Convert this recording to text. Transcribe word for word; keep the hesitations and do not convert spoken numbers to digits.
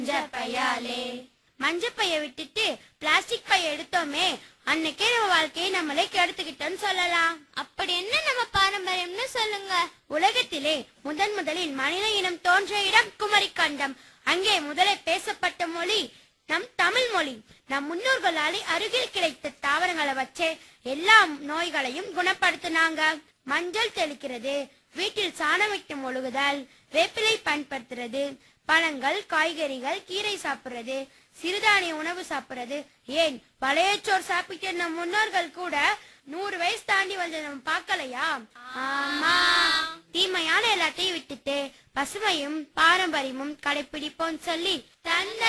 பையாலே மஞ்சள் பைய விட்டுட்டு பிளாஸ்டிக் பைய எடுத்தோமே, அன்னைக்கே நம்ம வாழ்க்கையை நம்மளே கெடுத்துக்கிட்டோம்னு சொல்லலாம். அப்படி என்ன நம்ம பாரம்பரியம்னு சொல்லுங்க. உலகத்திலே முதன் முதலில் மனித இனம் தோன்றிய இடம் குமரிக்கண்டம். அங்கே முதலில் பேசப்பட்ட மொழி நம் தமிழ் மொழி. நம் முன்னோர்களாலே அருகில் கிடைத்த தாவரங்களை வச்சே எல்லா நோய்களையும் குணப்படுத்தினாங்க. மஞ்சள் தெளிக்கிறது, வீட்டில் சாணமிட்டு மொழுகுதல், வேப்பிலை பயன்படுத்துறது, பழங்கள், காய்கறிகள், கீரை சாப்பிடுறது, சிறுதானிய உணவு சாப்பிடுறது, ஏன் பழையச்சோர் சாப்பிட்ட நம் முன்னோர்கள் கூட நூறு வயசு தாண்டி வந்து நம்ம பார்க்கலையா? ஆமா. தீமையான எல்லாத்தையும் விட்டுட்டு பசுமையும் பாரம்பரியமும் கடைபிடிப்போம் சொல்லி தந்தை